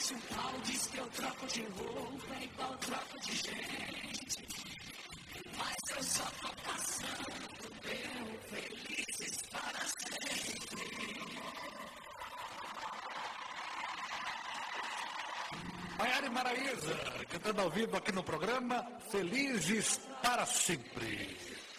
Se o pau diz que eu troco de roupa, é igual troco de gente. Mas eu só tô passando bem, felizes para sempre. Maiara e Maraísa, cantando ao vivo aqui no programa Felizes para Sempre.